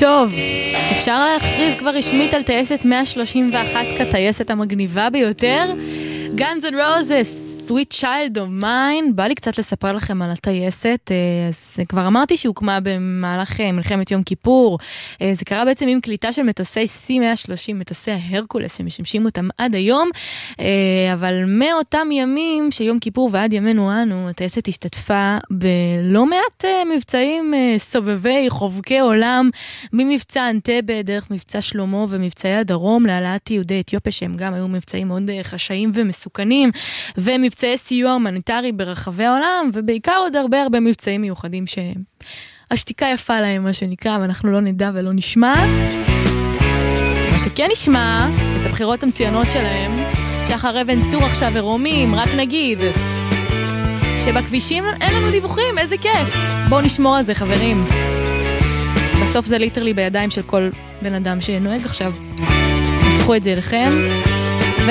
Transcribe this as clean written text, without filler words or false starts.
טוב, אפשר להכריז כבר רשמית על טייסת 131 כטייסת המגניבה ביותר? Guns N' Roses, Sweet Child of Mine. בא לי קצת לספר לכם על הטייסת. אז כבר אמרתי שהוקמה במהלך מלחמת יום כיפור. זה קרה בעצם עם קליטה של מטוסי C-130, מטוסי ההרקולס שמשמשים אותם עד היום. אבל מאותם ימים של יום כיפור ועד ימינו אנו, הטייסת השתתפה בלא מעט מבצעים סובבי חובקי עולם, ממבצע אנטבה דרך מבצע שלמה ומבצעי הדרום להעלאת יהודי אתיופיה, שהם גם היו מבצעים מאוד חשאיים ומסוכנים, ומבצעי סיוע הומניטרי ברחבי העולם, ובעיקר עוד הרבה מבצעים מיוחדים שהשתיקה יפה להם, מה שנקרא, ואנחנו לא נדע ולא נשמע. מה שכן נשמע, את הבחירות המצוינות שלהם, שחר אבן צור עכשיו ורומים, רק נגיד שבכבישים אין לנו דיווחים, איזה כיף. בואו נשמור על זה, חברים. בסוף זה ליטרלי בידיים של כל בן אדם שנוהג עכשיו. נסחו את זה אליכם.